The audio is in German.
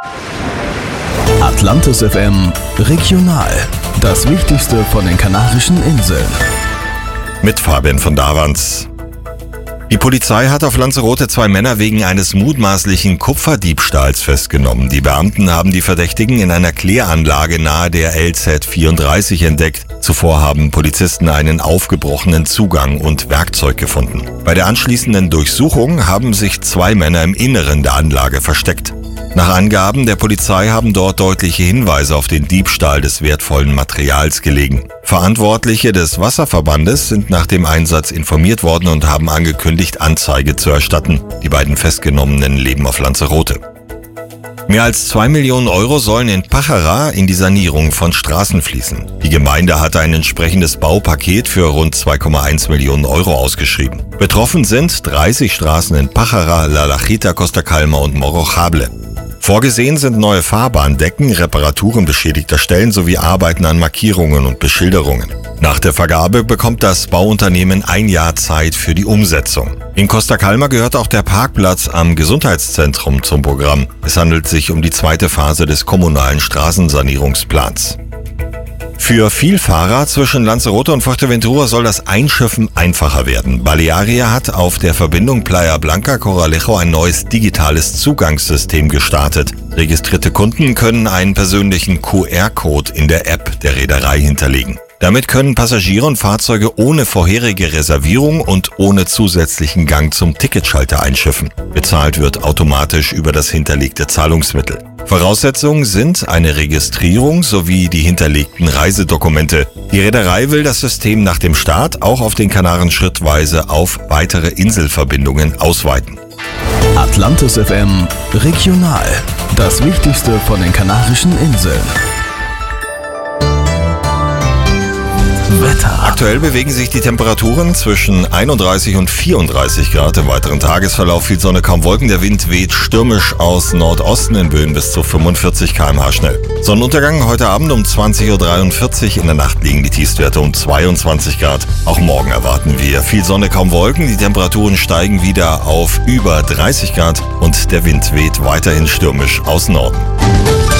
Atlantis FM Regional. Das Wichtigste von den Kanarischen Inseln. Mit Fabian von Davans. Die Polizei hat auf Lanzarote 2 Männer wegen eines mutmaßlichen Kupferdiebstahls festgenommen. Die Beamten haben die Verdächtigen in einer Kläranlage nahe der LZ 34 entdeckt. Zuvor haben Polizisten einen aufgebrochenen Zugang und Werkzeug gefunden. Bei der anschließenden Durchsuchung haben sich 2 Männer im Inneren der Anlage versteckt. Nach Angaben der Polizei haben dort deutliche Hinweise auf den Diebstahl des wertvollen Materials gelegen. Verantwortliche des Wasserverbandes sind nach dem Einsatz informiert worden und haben angekündigt, Anzeige zu erstatten. Die beiden Festgenommenen leben auf Lanzarote. Mehr als 2 Millionen Euro sollen in Pájara in die Sanierung von Straßen fließen. Die Gemeinde hatte ein entsprechendes Baupaket für rund 2,1 Millionen Euro ausgeschrieben. Betroffen sind 30 Straßen in Pájara, La Lajita, Costa Calma und Morrojable. Vorgesehen sind neue Fahrbahndecken, Reparaturen beschädigter Stellen sowie Arbeiten an Markierungen und Beschilderungen. Nach der Vergabe bekommt das Bauunternehmen 1 Jahr Zeit für die Umsetzung. In Costa Calma gehört auch der Parkplatz am Gesundheitszentrum zum Programm. Es handelt sich um die 2. Phase des kommunalen Straßensanierungsplans. Für Vielfahrer zwischen Lanzarote und Fuerteventura soll das Einschiffen einfacher werden. Balearia hat auf der Verbindung Playa Blanca-Corralejo ein neues digitales Zugangssystem gestartet. Registrierte Kunden können einen persönlichen QR-Code in der App der Reederei hinterlegen. Damit können Passagiere und Fahrzeuge ohne vorherige Reservierung und ohne zusätzlichen Gang zum Ticketschalter einschiffen. Bezahlt wird automatisch über das hinterlegte Zahlungsmittel. Voraussetzungen sind eine Registrierung sowie die hinterlegten Reisedokumente. Die Reederei will das System nach dem Start auch auf den Kanaren schrittweise auf weitere Inselverbindungen ausweiten. Atlantis FM Regional. Das Wichtigste von den Kanarischen Inseln. Wetter. Aktuell bewegen sich die Temperaturen zwischen 31 und 34 Grad. Im weiteren Tagesverlauf viel Sonne, kaum Wolken. Der Wind weht stürmisch aus Nordosten in Böen bis zu 45 km/h schnell. Sonnenuntergang heute Abend um 20.43 Uhr. In der Nacht liegen die Tiefstwerte um 22 Grad. Auch morgen erwarten wir viel Sonne, kaum Wolken. Die Temperaturen steigen wieder auf über 30 Grad und der Wind weht weiterhin stürmisch aus Norden.